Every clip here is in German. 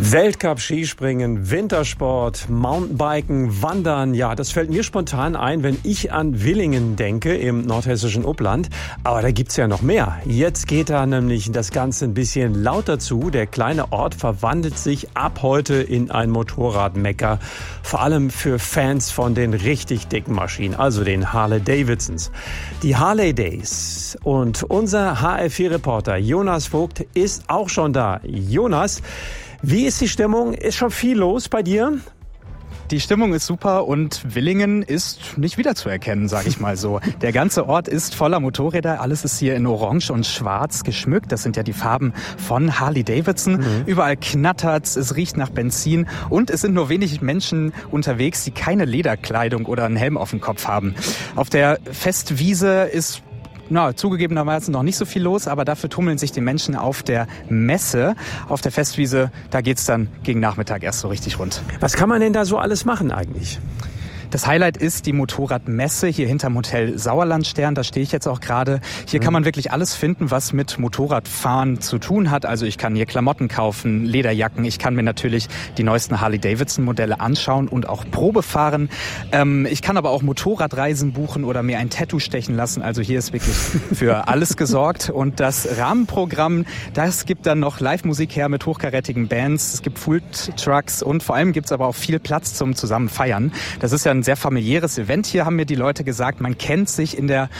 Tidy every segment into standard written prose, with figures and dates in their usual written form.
Weltcup-Skispringen, Wintersport, Mountainbiken, Wandern. Ja, das fällt mir spontan ein, wenn ich an Villingen denke im nordhessischen Upland. Aber da gibt's ja noch mehr. Jetzt geht da nämlich das Ganze ein bisschen lauter zu. Der kleine Ort verwandelt sich ab heute in ein Motorradmecker. Vor allem für Fans von den richtig dicken Maschinen, also den Harley-Davidsons. Die Harley Days. Und unser HR4-Reporter Jonas Vogt ist auch schon da. Jonas, wie ist die Stimmung? Ist schon viel los bei dir? Die Stimmung ist super und Villingen ist nicht wiederzuerkennen, sage ich mal so. Der ganze Ort ist voller Motorräder. Alles ist hier in Orange und Schwarz geschmückt. Das sind ja die Farben von Harley-Davidson. Überall knattert's, es riecht nach Benzin und es sind nur wenig Menschen unterwegs, die keine Lederkleidung oder einen Helm auf dem Kopf haben. Auf der Festwiese ist zugegebenermaßen noch nicht so viel los, aber dafür tummeln sich die Menschen auf der Messe. Auf der Festwiese, da geht's dann gegen Nachmittag erst so richtig rund. Was kann man denn da so alles machen eigentlich? Das Highlight ist die Motorradmesse hier hinterm Hotel Sauerlandstern. Da stehe ich jetzt auch gerade. Hier kann man wirklich alles finden, was mit Motorradfahren zu tun hat. Also ich kann hier Klamotten kaufen, Lederjacken. Ich kann mir natürlich die neuesten Harley-Davidson-Modelle anschauen und auch Probe fahren. Ich kann aber auch Motorradreisen buchen oder mir ein Tattoo stechen lassen. Also hier ist wirklich für alles gesorgt. Und das Rahmenprogramm, das gibt dann noch Live-Musik her mit hochkarätigen Bands. Es gibt Food-Trucks und vor allem gibt's aber auch viel Platz zum zusammen feiern. Das ist ja ein sehr familiäres Event. Hier haben mir die Leute gesagt, man kennt sich in der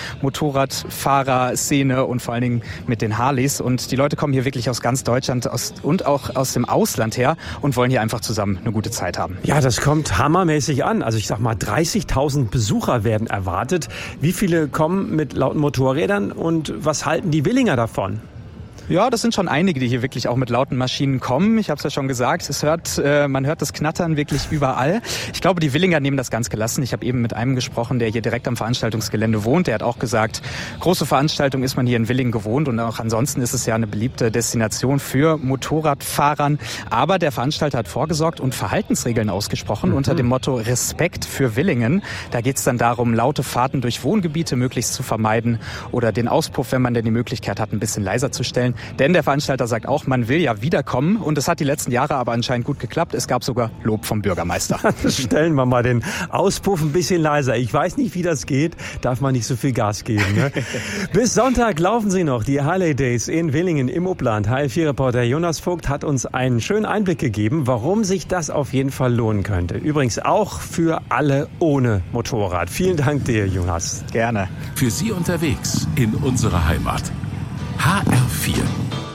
Motorradfahrerszene und vor allen Dingen mit den Harleys. Und die Leute kommen hier wirklich aus ganz Deutschland und auch aus dem Ausland her und wollen hier einfach zusammen eine gute Zeit haben. Ja, das kommt hammermäßig an. Also ich sag mal, 30.000 Besucher werden erwartet. Wie viele kommen mit lauten Motorrädern und was halten die Villinger davon? Ja, das sind schon einige, die hier wirklich auch mit lauten Maschinen kommen. Ich habe es ja schon gesagt, man hört das Knattern wirklich überall. Ich glaube, die Villinger nehmen das ganz gelassen. Ich habe eben mit einem gesprochen, der hier direkt am Veranstaltungsgelände wohnt. Der hat auch gesagt, große Veranstaltung ist man hier in Villingen gewohnt und auch ansonsten ist es ja eine beliebte Destination für Motorradfahrern. Aber der Veranstalter hat vorgesorgt und Verhaltensregeln ausgesprochen unter dem Motto Respekt für Villingen. Da geht es dann darum, laute Fahrten durch Wohngebiete möglichst zu vermeiden oder den Auspuff, wenn man denn die Möglichkeit hat, ein bisschen leiser zu stellen. Denn der Veranstalter sagt auch, man will ja wiederkommen und es hat die letzten Jahre aber anscheinend gut geklappt. Es gab sogar Lob vom Bürgermeister. Stellen wir mal den Auspuff ein bisschen leiser. Ich weiß nicht, wie das geht. Darf man nicht so viel Gas geben. Ne? Bis Sonntag laufen sie noch, die Harley Days in Villingen im Upland. HR4-Reporter Jonas Vogt hat uns einen schönen Einblick gegeben, warum sich das auf jeden Fall lohnen könnte. Übrigens auch für alle ohne Motorrad. Vielen Dank dir, Jonas. Gerne. Für Sie unterwegs in unserer Heimat. HR4